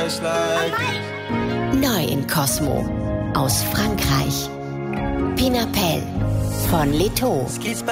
Neu in Cosmo. Aus Frankreich. Pinapel von Leto.